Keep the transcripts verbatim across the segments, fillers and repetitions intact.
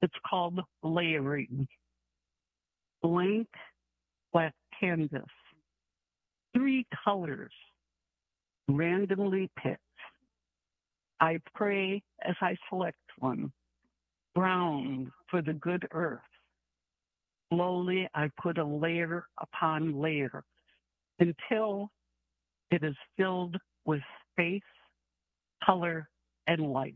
It's called layering. Blank black canvas. Three colors, randomly picked. I pray as I select one. Brown for the good earth. Slowly I put a layer upon layer until it is filled with space, color, and life.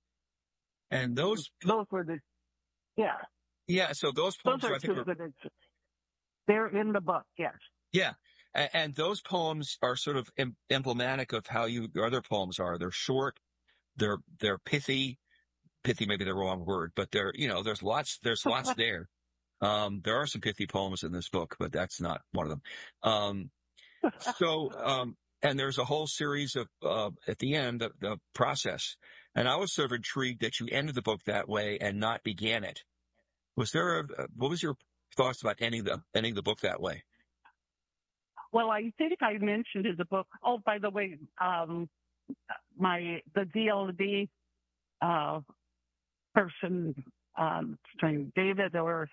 And those, those were the, yeah. Yeah, so those poems, those are I think, two are, good, they're in the book, yes. Yeah, and, and those poems are sort of em- emblematic of how you, your other poems are. They're short, they're they're pithy. Pithy may be the wrong word, but they're, you know, there's lots, there's lots there. Um, there are some pithy poems in this book, but that's not one of them. Um, so, um, and there's a whole series of, uh, at the end, the, the process. And I was sort of intrigued that you ended the book that way and not began it. Was there a, what was your thoughts about ending the, ending the book that way? Well, I think I mentioned in the book, oh, by the way, um, my, the D L D, uh, person, um, David or,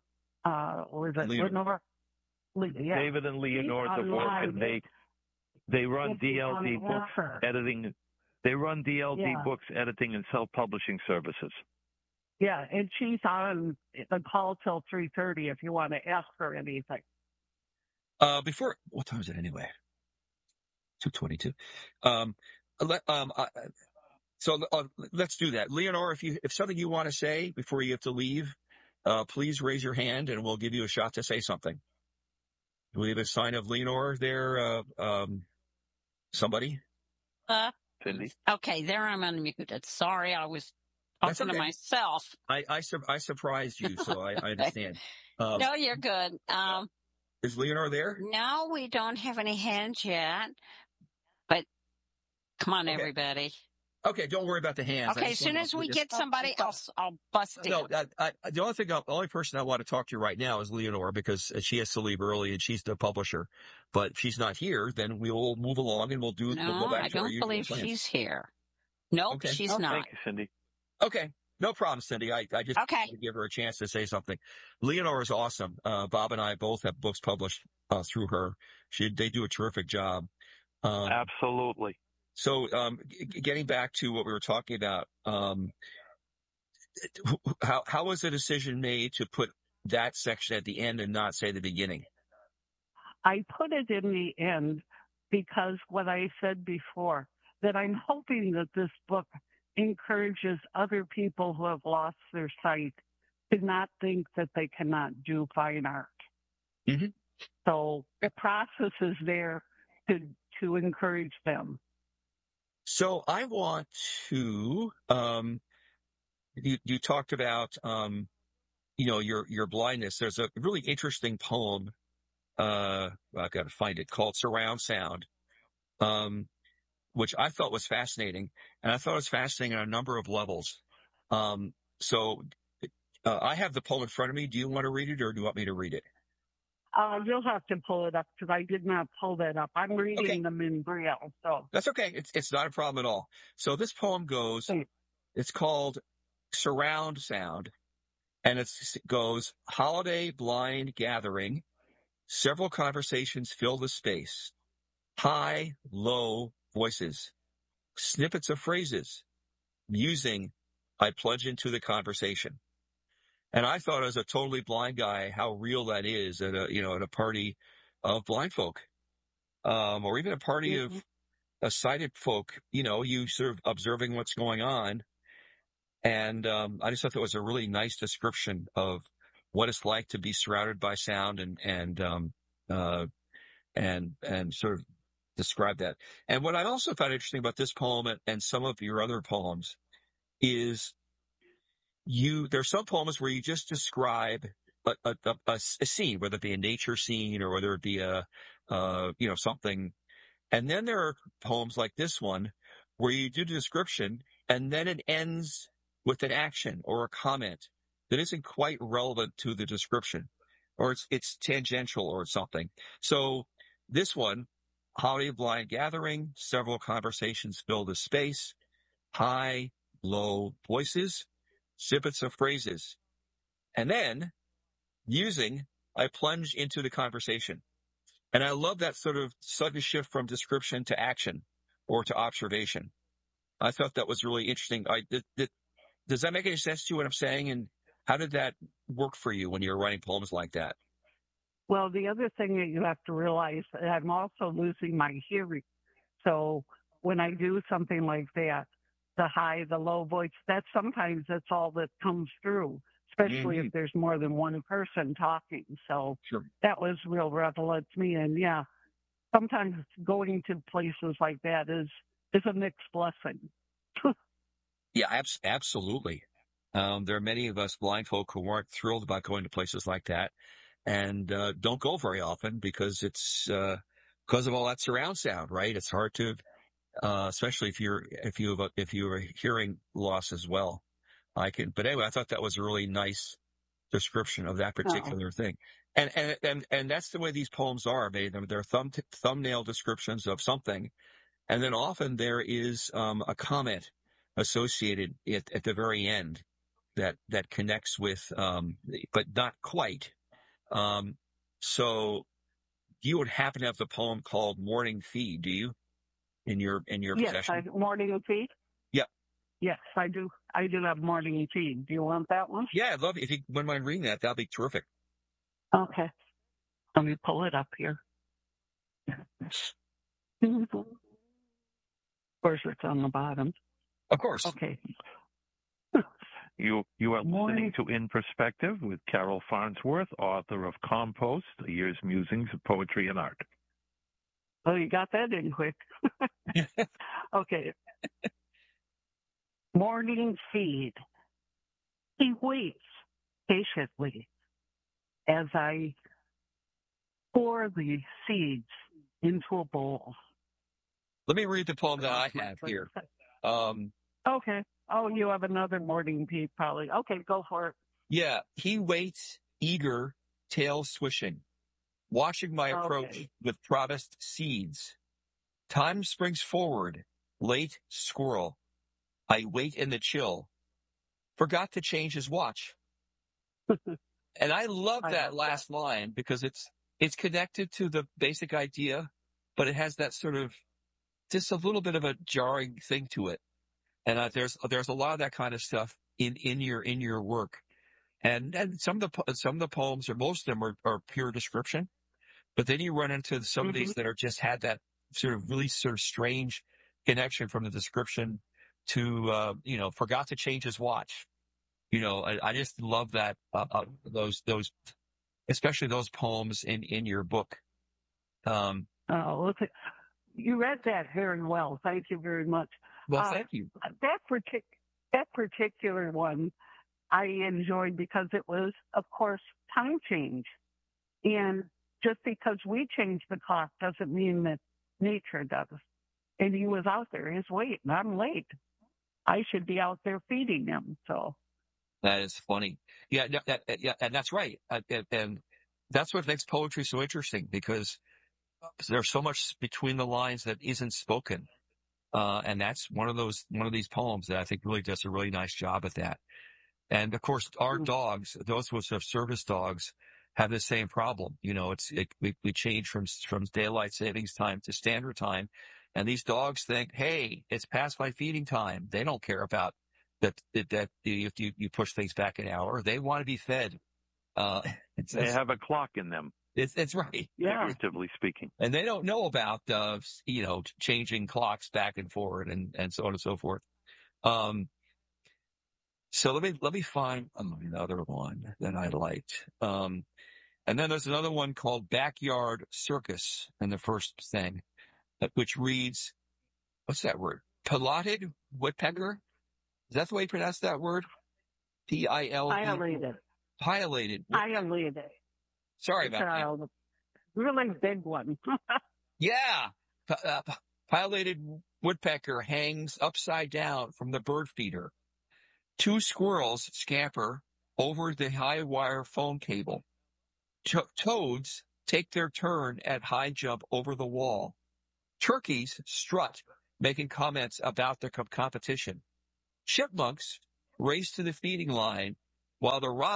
uh, or is it Lenore? Yeah. David and Leonore DeWolf, and they, they run D L D books editing. They run D L D yeah. books editing and self-publishing services. Yeah, and she's on the call till three thirty if you want to ask her anything. Uh, before, what time is it anyway? two twenty-two. Um, let, um, uh, so uh, let's do that. Leonore, if you, if something you want to say before you have to leave, uh, please raise your hand and we'll give you a shot to say something. Do we have a sign of Leonore there? Uh, um, somebody? Uh, okay, there I'm unmuted. Sorry, I was talking okay. to myself. I, I, I surprised you, so I, I understand. Um, no, you're good. Um, Is Leonore there? No, we don't have any hands yet. But come on, okay. everybody. Okay, don't worry about the hands. Okay, as soon as we get somebody else, I'll bust in. No, I, I, the only thing, I, the only person I want to talk to right now is Leonore because she has to leave early and she's the publisher. But if she's not here, then we'll move along and we'll do. No, we'll go back I to our don't believe plans. she's here. Nope, okay. she's oh, not. Thank you, Cindy. Okay, no problem, Cindy. I, I just okay. want to give her a chance to say something. Leonore is awesome. Uh, Bob and I both have books published uh, through her. She, they do a terrific job. Um, Absolutely. So, um, g- getting back to what we were talking about, um, how how was the decision made to put that section at the end and not say the beginning? I put it in the end because what I said before, that I'm hoping that this book encourages other people who have lost their sight to not think that they cannot do fine art. Mm-hmm. So the process is there to to encourage them. So I want to, um, you, you talked about, um, you know, your, your blindness. There's a really interesting poem, uh, I've got to find it, called Surround Sound, um, which I thought was fascinating. And I thought it was fascinating on a number of levels. Um, so, uh, I have the poem in front of me. Do you want to read it or do you want me to read it? Uh, you'll have to pull it up because I did not pull that up. I'm reading okay. them in Braille, so. That's okay. It's, it's not a problem at all. So this poem goes, it's called Surround Sound, and it's, it goes, holiday blind gathering, several conversations fill the space, high, low voices, snippets of phrases, musing, I plunge into the conversation. And I thought as a totally blind guy, how real that is at a, you know, at a party of blind folk, um, or even a party mm-hmm. of a sighted folk, you know, you sort of observing what's going on. And, um, I just thought that was a really nice description of what it's like to be surrounded by sound and, and, um, uh, and, and sort of describe that. And what I also found interesting about this poem and, and some of your other poems is You, there's some poems where you just describe a, a, a, a scene, whether it be a nature scene or whether it be a, uh, you know, something. And then there are poems like this one where you do the description and then it ends with an action or a comment that isn't quite relevant to the description, or it's, it's tangential or something. So this one, holiday blind gathering, several conversations fill the space, high, low voices, snippets of phrases, And then, using, I plunge into the conversation. And I love that sort of sudden shift from description to action or to observation. I thought that was really interesting. I, did, did, does that make any sense to you, what I'm saying? And how did that work for you when you were writing poems like that? Well, the other thing that you have to realize, I'm also losing my hearing. So when I do something like that, the high, the low voice, that sometimes that's all that comes through, especially mm-hmm. if there's more than one person talking. So sure. that was real relevant to me. And yeah, sometimes going to places like that is, is a mixed blessing. yeah, abs- absolutely. Um, there are many of us blind folk who weren't thrilled about going to places like that and uh, don't go very often because it's uh, because of all that surround sound, right? It's hard to, uh, especially if you're if you have a, if you have a hearing loss as well. I can, but anyway, I thought that was a really nice description of that particular oh. thing, and and and and that's the way these poems are made. They're thumb t- thumbnail descriptions of something, and then often there is um, a comment associated at, at the very end that that connects with, um, but not quite. Um, so you would happen to have the poem called "Morning Feed," do you? In your in your yes, possession? I, Morning Feed. Yeah. Yes, I do. I do have Morning Feed. Do you want that one? Yeah, I'd love it. If you wouldn't mind reading that, that'd be terrific. Okay. Let me pull it up here. Of course, it's on the bottom. Of course. Okay. You you are listening to In Perspective with Carol Farnsworth, author of Compost, A Year's Musings of Poetry and Art. Oh, you got that in quick. Okay. Morning Feed. He waits patiently as I pour the seeds into a bowl. Let me read the poem that I have here. Um, okay. Oh, you have another Morning Feed probably. Okay, go for it. Yeah. He waits, eager, tail swishing, watching my approach okay. with promised seeds. Time springs forward, late squirrel. I wait in the chill. Forgot to change his watch. And I love that I love last that. line because it's it's connected to the basic idea, but it has that sort of just a little bit of a jarring thing to it. And uh, there's there's a lot of that kind of stuff in, in your in your work, and and some of the some of the poems or most of them are, are pure description, but then you run into some mm-hmm. of these that are just had that sort of really sort of strange connection from the description to uh, you know forgot to change his watch. You know, I, I just love that uh, uh, those those especially those poems in, in your book. Um, oh, look, you read that very well. Thank you very much. Well, thank you. Uh, that partic- that particular one I enjoyed because it was, of course, time change. And just because we change the clock doesn't mean that nature does. And he was out there. He's waiting. I'm late. I should be out there feeding him. So that is funny. Yeah, that, that, yeah, and that's right. Uh, and, and that's what makes poetry so interesting because there's so much between the lines that isn't spoken. Uh, and that's one of those, one of these poems that I think really does a really nice job at that. And of course, our dogs, those of us who have service dogs, have the same problem. You know, it's, it, we, we change from, from daylight savings time to standard time. And these dogs think, hey, it's past my feeding time. They don't care about that, that, that if you, you push things back an hour, they want to be fed. Uh, it's, they have a clock in them. It's, it's right. Yeah. Figuratively speaking. And they don't know about, uh, you know, changing clocks back and forward and, and so on and so forth. Um, so let me, let me find another one that I liked. Um, and then there's another one called Backyard Circus in the first thing, which reads, what's that word? Piloted woodpecker? Is that the way you pronounce that word? P I L E Pilated. Pilated. Pilated. Sorry about that. Really big one. Yeah. Uh, pilated woodpecker hangs upside down from the bird feeder. Two squirrels scamper over the high wire phone cable. To- toads take their turn at high jump over the wall. Turkeys strut, making comments about their com- competition. Chipmunks race to the feeding line, while the robin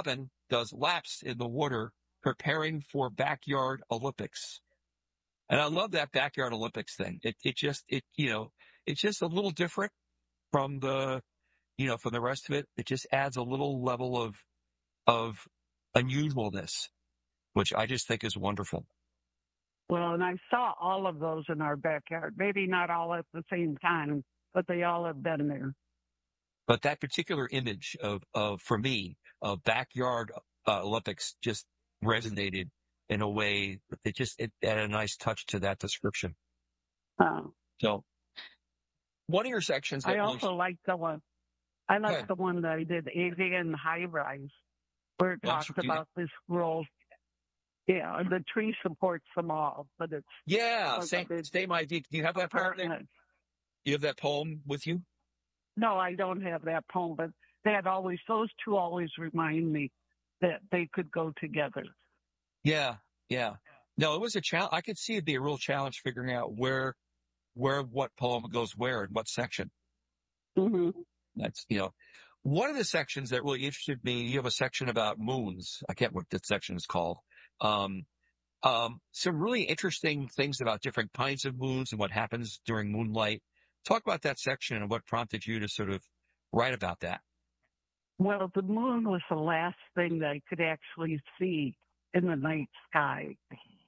does laps in the water preparing for backyard Olympics. And I love that backyard Olympics thing. It, it just, it, you know, it's just a little different from the, you know, from the rest of it. It just adds a little level of, of unusualness, which I just think is wonderful. Well, and I saw all of those in our backyard. Maybe not all at the same time, but they all have been there. But that particular image of, of for me, of backyard uh, Olympics just resonated in a way. It just it added a nice touch to that description. Oh. So, one of your sections. I also really... like the one. I like yeah. the one that I did, Avian High Rise, where it talks about this growth. Yeah, the tree supports them all, but it's yeah, same same idea. Do you have that poem there? You have that poem with you? No, I don't have that poem, but that always those two always remind me that they could go together. Yeah, yeah. No, it was a challenge. I could see it'd be a real challenge figuring out where, where what poem goes where in what section. Mm-hmm. That's you know, one of the sections that really interested me. You have a section about moons. I can't remember what that section is called. Um, um, some really interesting things about different kinds of moons and what happens during moonlight. Talk about that section and what prompted you to sort of write about that. Well, the moon was the last thing that I could actually see in the night sky.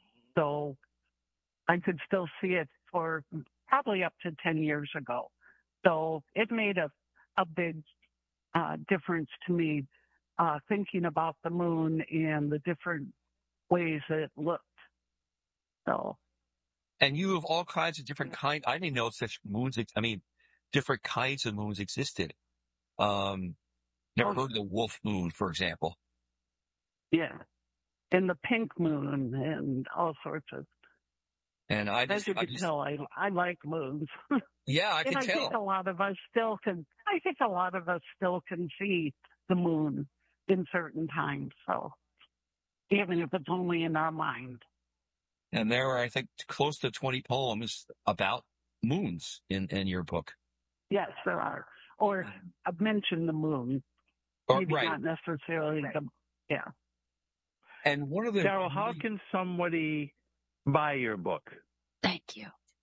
So I could still see it for probably up to ten years ago. So it made a, a big uh, difference to me uh, thinking about the moon and the different ways that it looked. So, and you have all kinds of different kind. I didn't know such moons. I mean, different kinds of moons existed. Um, never heard of the wolf moon, for example. Yeah, and the pink moon, and all sorts of. And I just, as you I can just, tell, I I like moons. Yeah, I can and I tell. think a lot of us still can. I think a lot of us still can see the moon in certain times. So. Even if it's only in our mind. And there are, I think, close to twenty poems about moons in, in your book. Yes, there are. Or I've mentioned the moon. Oh, Maybe right. not necessarily the, yeah. And one of the... Carol, how can somebody buy your book? Thank you.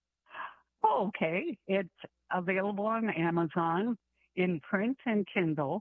Oh, okay. It's available on Amazon in print and Kindle.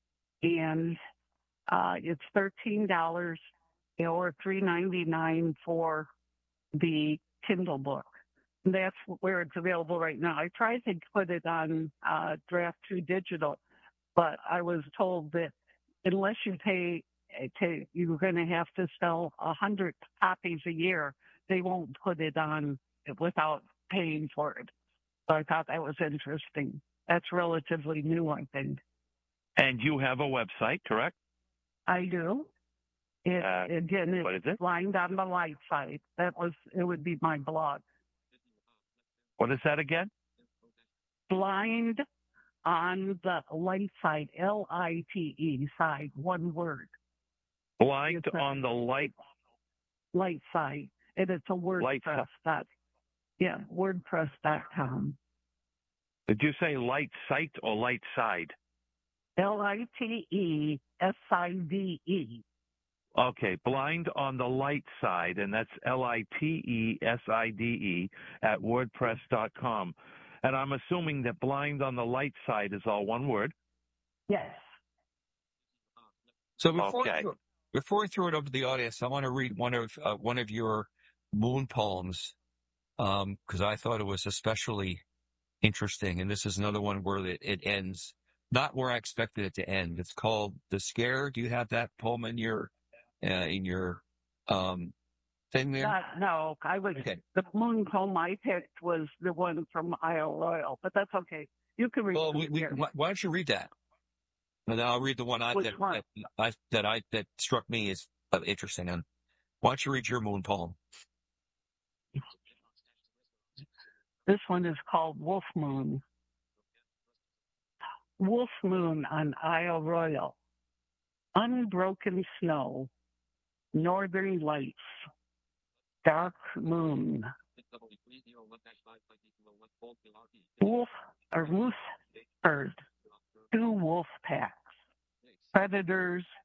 And uh, it's thirteen dollars or three ninety-nine for the Kindle book. And that's where it's available right now. I tried to put it on uh, Draft two Digital, but I was told that unless you pay, to, you're going to have to sell one hundred copies a year. They won't put it on without paying for it. So I thought that was interesting. That's relatively new, I think. And you have a website, correct? I do. It, uh, again, it's what is it? Blind on the Light site. That was, it would be my blog. What is that again? Blind on the Light site, L I T E side, one word. Blind it's on a, the Light Light site, and it's a WordPress. Dot, yeah, WordPress dot com. Did you say light site or light side? L I T E S I D E. Okay, Blind on the Light side, and that's L I T E S I D E at WordPress dot com. And I'm assuming that Blind on the Light side is all one word? Yes. So before, okay. we, before we throw it over to the audience, I want to read one of uh, one of your moon poems because um, I thought it was especially interesting. And this is another one where it, it ends not where I expected it to end. It's called The Scare. Do you have that poem in your uh, in your um, thing there? Uh, no, I was okay. The moon poem I picked was the one from Isle Royale, but that's okay. You can read. Well, we, we, why don't you read that? And then I'll read the one I Which that, one? that I that I that struck me as uh, interesting. And why don't you read your moon poem? This one is called Wolf Moon. Wolf Moon on Isle Royale. Unbroken snow. Northern lights. Dark moon. Wolf or moose herd. Two wolf packs. Predators